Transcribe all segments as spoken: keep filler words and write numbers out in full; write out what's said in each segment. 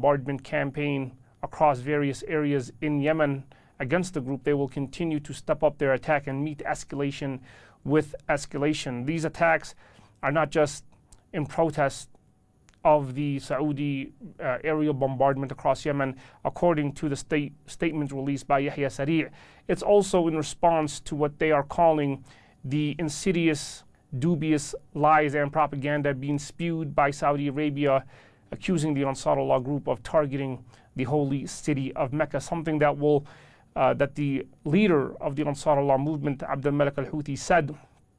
bombardment campaign across various areas in Yemen against the group, they will continue to step up their attack and meet escalation with escalation. These attacks are not just in protest of the Saudi uh, aerial bombardment across Yemen, according to the state statement released by Yahya Sari'. It's also in response to what they are calling the insidious, dubious lies and propaganda being spewed by Saudi Arabia, accusing the Ansarullah group of targeting the holy city of Mecca, something that will uh, that the leader of the Ansarullah movement, Abd al-Malik al-Houthi, said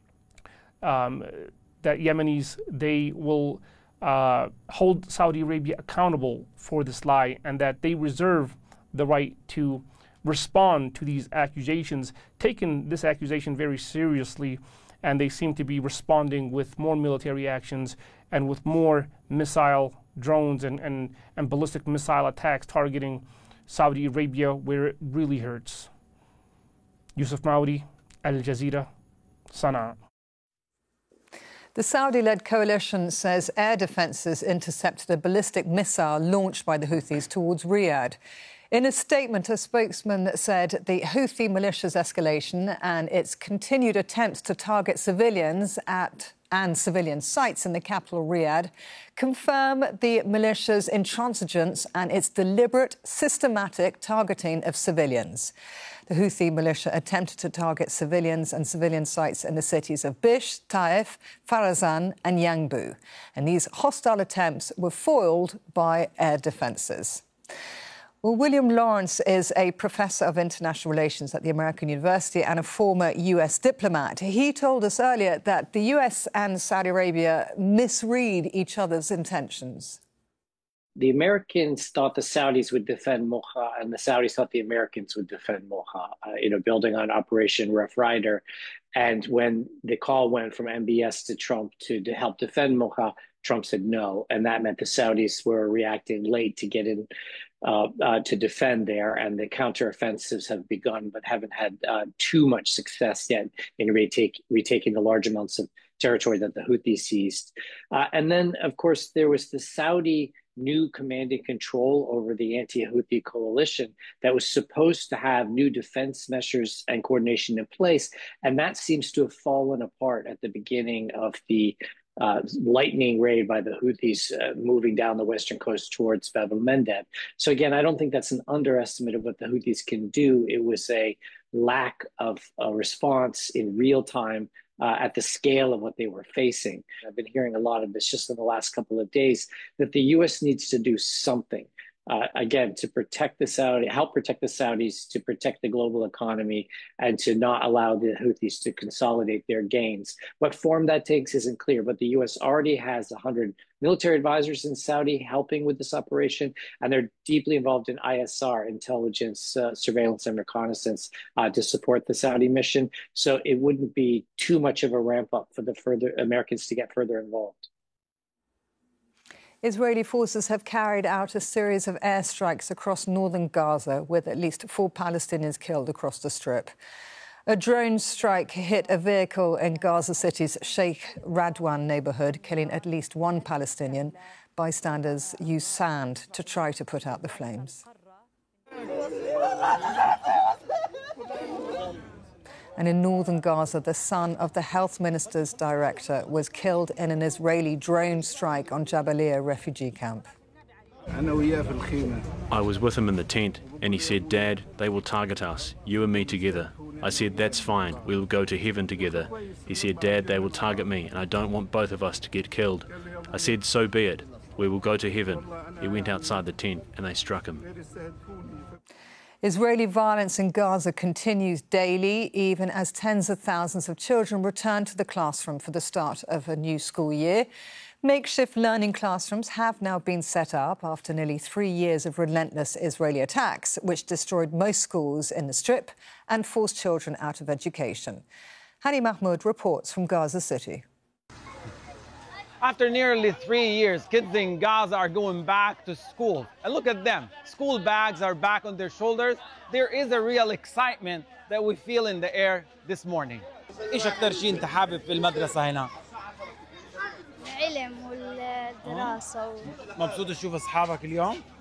um, that Yemenis, they will uh, hold Saudi Arabia accountable for this lie, and that they reserve the right to respond to these accusations, taking this accusation very seriously, and they seem to be responding with more military actions and with more missile drones and, and, and ballistic missile attacks targeting Saudi Arabia where it really hurts. Yusuf Maudi, Al Jazeera, Sana'a. The Saudi-led coalition says air defences intercepted a ballistic missile launched by the Houthis towards Riyadh. In a statement, a spokesman said the Houthi militia's escalation and its continued attempts to target civilians at and civilian sites in the capital, Riyadh, confirm the militia's intransigence and its deliberate, systematic targeting of civilians. The Houthi militia attempted to target civilians and civilian sites in the cities of Bish, Taif, Farazan and Yanbu. And these hostile attempts were foiled by air defences. Well, William Lawrence is a professor of international relations at the American University and a former U S diplomat. He told us earlier that the U S and Saudi Arabia misread each other's intentions. The Americans thought the Saudis would defend Mocha, and the Saudis thought the Americans would defend Mocha, uh, you know, building on Operation Rough Rider. And when the call went from M B S to Trump to, to help defend Mocha, Trump said no. And that meant the Saudis were reacting late to get in uh, uh, to defend there. And the counteroffensives have begun, but haven't had uh, too much success yet in retake, retaking the large amounts of territory that the Houthis seized. Uh, and then, of course, there was the Saudi new command and control over the anti-Houthi coalition that was supposed to have new defense measures and coordination in place. And that seems to have fallen apart at the beginning of the uh, lightning raid by the Houthis uh, moving down the western coast towards Bab el-Mandeb. So again, I don't think that's an underestimate of what the Houthis can do. It was a lack of a response in real time Uh, at the scale of what they were facing. I've been hearing a lot of this just in the last couple of days, that the U S needs to do something, uh, again, to protect the Saudi, help protect the Saudis, to protect the global economy, and to not allow the Houthis to consolidate their gains. What form that takes isn't clear, but the U S already has one hundred military advisors in Saudi helping with this operation, and they're deeply involved in I S R, intelligence, uh, surveillance, and reconnaissance uh, to support the Saudi mission. So it wouldn't be too much of a ramp up for the further Americans to get further involved. Israeli forces have carried out a series of airstrikes across northern Gaza, with at least four Palestinians killed across the Strip. A drone strike hit a vehicle in Gaza City's Sheikh Radwan neighbourhood, killing at least one Palestinian. Bystanders used sand to try to put out the flames. And in northern Gaza, the son of the health minister's director was killed in an Israeli drone strike on Jabalia refugee camp. I was with him in the tent, and he said, "Dad, they will target us, you and me together." I said, "That's fine, we will go to heaven together." He said, "Dad, they will target me, and I don't want both of us to get killed." I said, "So be it, we will go to heaven." He went outside the tent, and they struck him. Israeli violence in Gaza continues daily, even as tens of thousands of children return to the classroom for the start of a new school year. Makeshift learning classrooms have now been set up after nearly three years of relentless Israeli attacks, which destroyed most schools in the Strip and forced children out of education. Hani Mahmoud reports from Gaza City. After nearly three years, kids in Gaza are going back to school. And look at them. School bags are back on their shoulders. There is a real excitement that we feel in the air this morning. ايش اكثر شيء انت حابب في المدرسة هنا؟ العلم والدراسة. مبسوط تشوف اصحابك اليوم؟